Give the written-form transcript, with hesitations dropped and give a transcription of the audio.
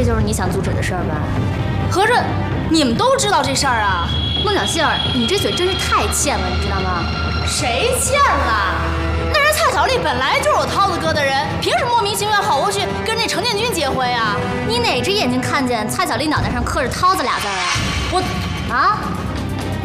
这就是你想阻止的事儿吧？ 合着你们都知道这事儿啊？ 孟小杏儿，你这嘴真是太欠了，你知道吗？ 谁欠了？那人蔡小丽本来就是我涛子哥的人，凭什么莫名其妙跑过去跟那程建军结婚呀？ 你哪只眼睛看见蔡小丽脑袋上刻着涛子俩字啊？ 我